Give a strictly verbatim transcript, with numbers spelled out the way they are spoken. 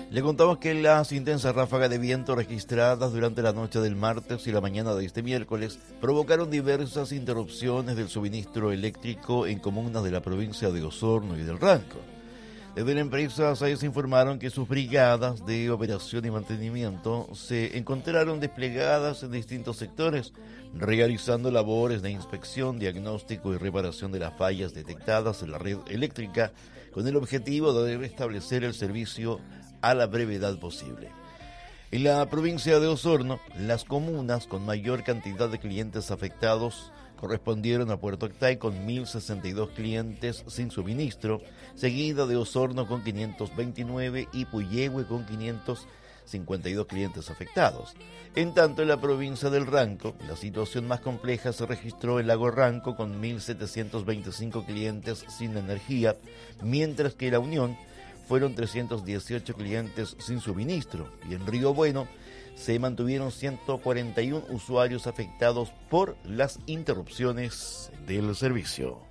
Le contamos que las intensas ráfagas de viento registradas durante la noche del martes y la mañana de este miércoles provocaron diversas interrupciones del suministro eléctrico en comunas de la provincia de Osorno y del Ranco. Desde la empresa SAES informaron que sus brigadas de operación y mantenimiento se encontraron desplegadas en distintos sectores, realizando labores de inspección, diagnóstico y reparación de las fallas detectadas en la red eléctrica con el objetivo de restablecer el servicio a la brevedad posible. En la provincia de Osorno, las comunas con mayor cantidad de clientes afectados correspondieron a Puerto Octay con mil sesenta y dos clientes sin suministro, seguida de Osorno con quinientos veintinueve y Puyehue con quinientos cincuenta y dos clientes afectados. En tanto, en la provincia del Ranco, la situación más compleja se registró en Lago Ranco con mil setecientos veinticinco clientes sin energía, mientras que La Unión fueron trescientos dieciocho clientes sin suministro, y en Río Bueno se mantuvieron ciento cuarenta y uno usuarios afectados por las interrupciones del servicio.